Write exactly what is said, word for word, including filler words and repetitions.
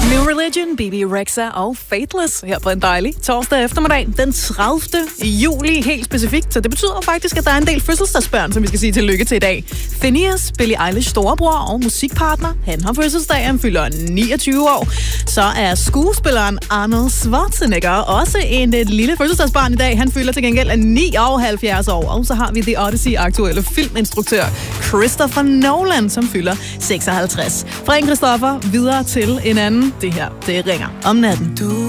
New Religion, B B Rexha og Faithless her på en dejlig torsdag eftermiddag, den tredivte juli helt specifikt. Så det betyder faktisk, at der er en del fødselsdagsbørn, som vi skal sige tillykke til i dag. Phineas, Billie Eilish storebror og musikpartner, han har fødselsdag, han fylder niogtyve år. Så er skuespilleren Arnold Schwarzenegger også en et lille fødselsdagsbarn i dag. Han fylder til gengæld nioghalvfjerds år. Og så har vi The Odyssey-aktuelle filminstruktør Christopher Nolan, som fylder seksoghalvtreds. Fra en Christopher videre til en anden. Det her, det ringer om natten. Du